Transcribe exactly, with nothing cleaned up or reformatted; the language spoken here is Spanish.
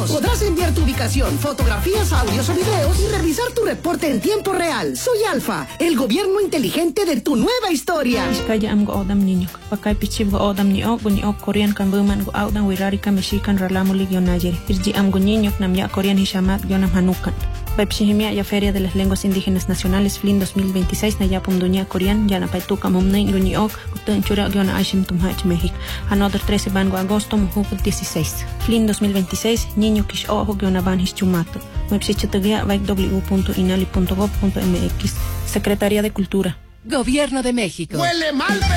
Además, podrás enviar tu ubicación, fotografías, audios o videos y revisar tu reporte en tiempo real. Soy Alfa, el gobierno inteligente de tu nueva historia. Iskaya am go odam niño. Pakay pichib go odam ni ok ni ok Korean kan buman go audan wirari kan mexican ralamo ligionayeri. Irji am go niño nam ya Korean hishamat yonam hanukan. Baipshihimia ya Feria de las Lenguas Indígenas Nacionales F L I N dos mil veintiséis na yapum dunia Korean ya na paituka momnei runi ok utun chura giona aishim tumhach México. Another trece bango agosto muhuk dieciséis. F L I N dos mil veintiséis niño kish ojo giona van hischumato. Website vaik w punto inali punto gov punto m x. Secretaría de Cultura. Gobierno de México. ¡Huele mal!